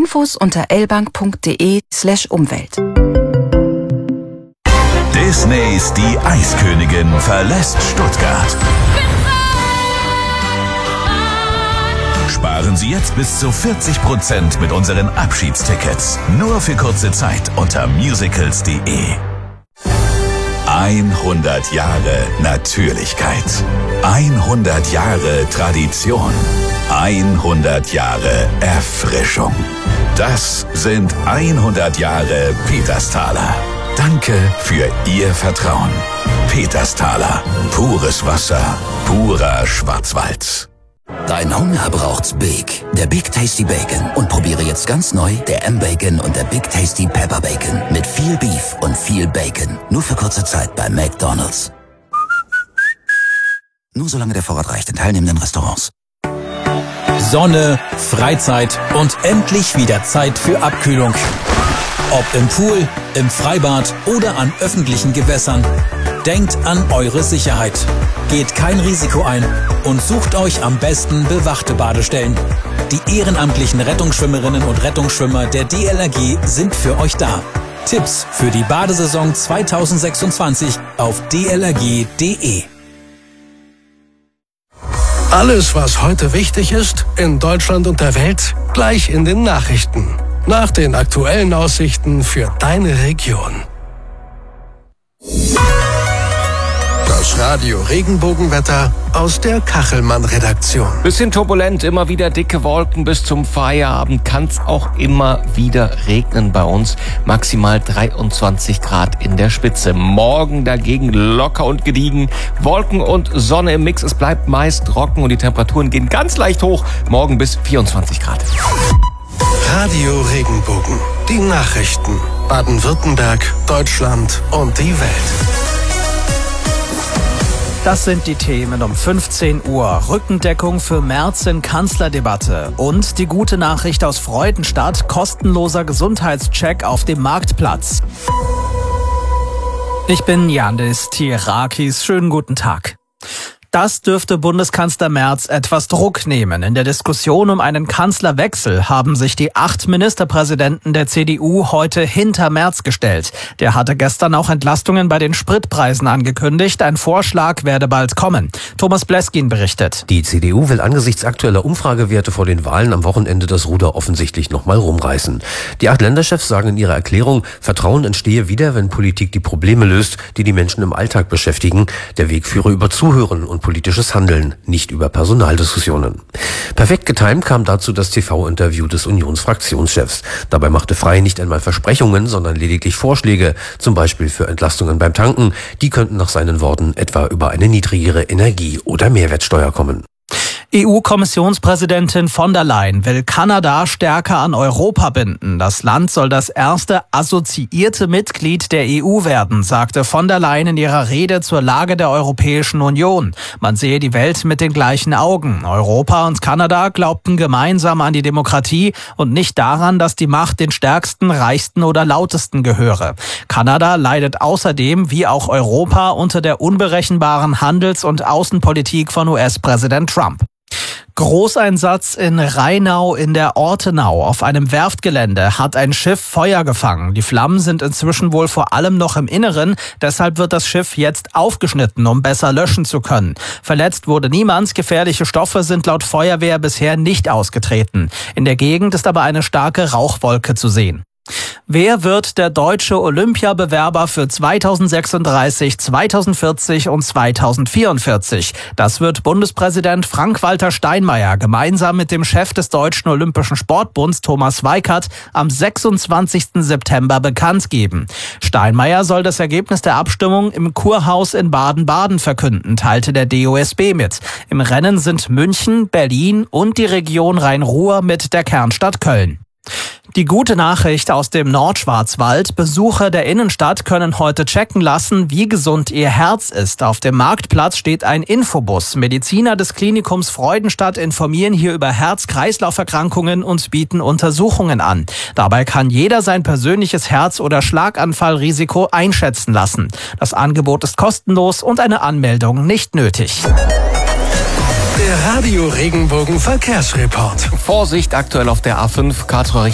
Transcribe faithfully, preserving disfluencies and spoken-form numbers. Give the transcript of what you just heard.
Infos unter elbank.de slash Umwelt. Disneys Die Eiskönigin verlässt Stuttgart. Sparen Sie jetzt bis zu vierzig Prozent mit unseren Abschiedstickets. Nur für kurze Zeit unter musicals punkt de. hundert Jahre Natürlichkeit. hundert Jahre Tradition. hundert Jahre Erfrischung. Das sind hundert Jahre Petersthaler. Danke für Ihr Vertrauen. Petersthaler. Pures Wasser. Purer Schwarzwald. Dein Hunger braucht's Big. Der Big Tasty Bacon. Und probiere jetzt ganz neu der M-Bacon und der Big Tasty Pepper Bacon. Mit viel Beef und viel Bacon. Nur für kurze Zeit bei McDonald's. Nur solange der Vorrat reicht in teilnehmenden Restaurants. Sonne, Freizeit und endlich wieder Zeit für Abkühlung. Ob im Pool, im Freibad oder an öffentlichen Gewässern. Denkt an eure Sicherheit. Geht kein Risiko ein und sucht euch am besten bewachte Badestellen. Die ehrenamtlichen Rettungsschwimmerinnen und Rettungsschwimmer der D L R G sind für euch da. Tipps für die Badesaison zweitausendsechsundzwanzig auf d l r g punkt de. Alles, was heute wichtig ist, in Deutschland und der Welt, gleich in den Nachrichten. Nach den aktuellen Aussichten für deine Region. Das Radio Regenbogenwetter aus der Kachelmann-Redaktion. Bisschen turbulent, immer wieder dicke Wolken. Bis zum Feierabend kann es auch immer wieder regnen bei uns. Maximal dreiundzwanzig Grad in der Spitze. Morgen dagegen locker und gediegen. Wolken und Sonne im Mix. Es bleibt meist trocken und die Temperaturen gehen ganz leicht hoch. Morgen bis vierundzwanzig Grad. Radio Regenbogen. Die Nachrichten. Baden-Württemberg, Deutschland und die Welt. Das sind die Themen um fünfzehn Uhr. Rückendeckung für Merz in Kanzlerdebatte. Und die gute Nachricht aus Freudenstadt. Kostenloser Gesundheitscheck auf dem Marktplatz. Ich bin Yandis Tirakis. Schönen guten Tag. Das dürfte Bundeskanzler Merz etwas Druck nehmen. In der Diskussion um einen Kanzlerwechsel haben sich die acht Ministerpräsidenten der C D U heute hinter Merz gestellt. Der hatte gestern auch Entlastungen bei den Spritpreisen angekündigt. Ein Vorschlag werde bald kommen. Thomas Bleskin berichtet. Die C D U will angesichts aktueller Umfragewerte vor den Wahlen am Wochenende das Ruder offensichtlich nochmal rumreißen. Die acht Länderchefs sagen in ihrer Erklärung, Vertrauen entstehe wieder, wenn Politik die Probleme löst, die die Menschen im Alltag beschäftigen. Der Weg führe über Zuhören und politisches Handeln, nicht über Personaldiskussionen. Perfekt getimt kam dazu das T V-Interview des Unionsfraktionschefs. Dabei machte Frey nicht einmal Versprechungen, sondern lediglich Vorschläge, zum Beispiel für Entlastungen beim Tanken. Die könnten nach seinen Worten etwa über eine niedrigere Energie- oder Mehrwertsteuer kommen. E U-Kommissionspräsidentin von der Leyen will Kanada stärker an Europa binden. Das Land soll das erste assoziierte Mitglied der E U werden, sagte von der Leyen in ihrer Rede zur Lage der Europäischen Union. Man sehe die Welt mit den gleichen Augen. Europa und Kanada glaubten gemeinsam an die Demokratie und nicht daran, dass die Macht den stärksten, reichsten oder lautesten gehöre. Kanada leidet außerdem, wie auch Europa, unter der unberechenbaren Handels- und Außenpolitik von U S-Präsident Trump. Großeinsatz in Rheinau in der Ortenau. Auf einem Werftgelände hat ein Schiff Feuer gefangen. Die Flammen sind inzwischen wohl vor allem noch im Inneren. Deshalb wird das Schiff jetzt aufgeschnitten, um besser löschen zu können. Verletzt wurde niemand. Gefährliche Stoffe sind laut Feuerwehr bisher nicht ausgetreten. In der Gegend ist aber eine starke Rauchwolke zu sehen. Wer wird der deutsche Olympiabewerber für zweitausendsechsunddreißig, zweitausendvierzig und zweitausendvierundvierzig? Das wird Bundespräsident Frank-Walter Steinmeier gemeinsam mit dem Chef des Deutschen Olympischen Sportbunds Thomas Weikert am sechsundzwanzigsten September bekannt geben. Steinmeier soll das Ergebnis der Abstimmung im Kurhaus in Baden-Baden verkünden, teilte der D O S B mit. Im Rennen sind München, Berlin und die Region Rhein-Ruhr mit der Kernstadt Köln. Die gute Nachricht aus dem Nordschwarzwald. Besucher der Innenstadt können heute checken lassen, wie gesund ihr Herz ist. Auf dem Marktplatz steht ein Infobus. Mediziner des Klinikums Freudenstadt informieren hier über Herz-Kreislauf-Erkrankungen und bieten Untersuchungen an. Dabei kann jeder sein persönliches Herz- oder Schlaganfallrisiko einschätzen lassen. Das Angebot ist kostenlos und eine Anmeldung nicht nötig. Der Radio Regenbogen Verkehrsreport. Vorsicht aktuell auf der A fünf Karlsruhe